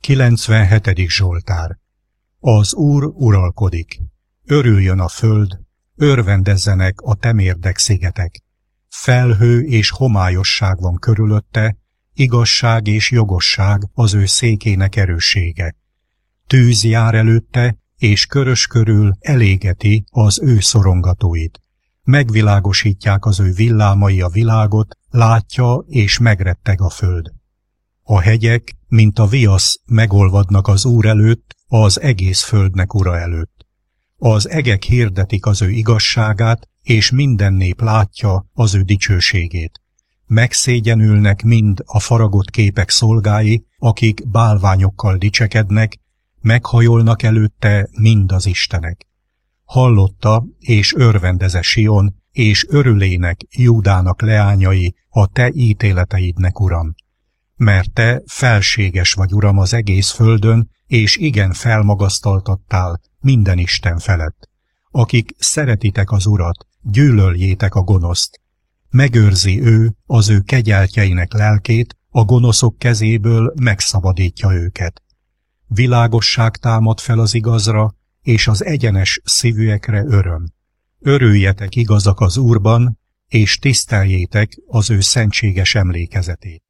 97. Zsoltár. Az Úr uralkodik. Örüljön a föld, örvendezzenek a temérdek szigetek. Felhő és homályosság van körülötte, igazság és jogosság az ő székének erőssége. Tűz jár előtte, és körös körül elégeti az ő szorongatóit. Megvilágosítják az ő villámai a világot, látja és megretteg a föld. A hegyek, mint a viasz, megolvadnak az Úr előtt, az egész földnek ura előtt. Az egek hirdetik az ő igazságát, és minden nép látja az ő dicsőségét. Megszégyenülnek mind a faragott képek szolgái, akik bálványokkal dicsekednek, meghajolnak előtte mind az istenek. Hallotta és örvendeze Sion, és örülének Júdának leányai a te ítéleteidnek, Uram. Mert te felséges vagy, Uram, az egész földön, és igen felmagasztaltattál minden Isten felett. Akik szeretitek az Urat, gyűlöljétek a gonoszt. Megőrzi ő az ő kegyeltjeinek lelkét, a gonoszok kezéből megszabadítja őket. Világosság támad fel az igazra, és az egyenes szívűekre öröm. Örüljetek igazak az Úrban, és tiszteljétek az ő szentséges emlékezetét.